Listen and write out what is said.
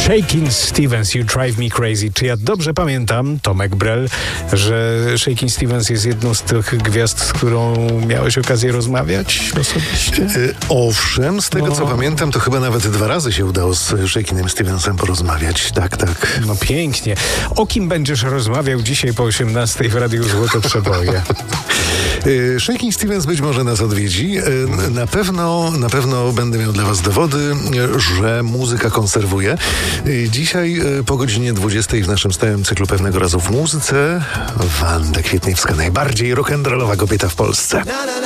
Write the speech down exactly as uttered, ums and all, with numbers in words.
Shakin' Stevens, You Drive Me Crazy. Czy ja dobrze pamiętam, Tomek Brel, że Shakin' Stevens jest jedną z tych gwiazd, z którą miałeś okazję rozmawiać osobiście? Yy, owszem, z tego no. co pamiętam, to chyba nawet dwa razy się udało z Shakinem Stevensem porozmawiać. Tak, tak. No pięknie. O kim będziesz rozmawiał dzisiaj po osiemnastej w Radiu Złote Przeboje? Yy, Shakin' Stevens być może nas odwiedzi. Yy, na pewno, na pewno będę miał dla was dowody, yy, że muzyka konserwuje. Yy, dzisiaj yy, po godzinie dwudziestej w naszym stałym cyklu Pewnego Razu w muzyce Wanda Kwietniewska, najbardziej rock'n'rollowa kobieta w Polsce.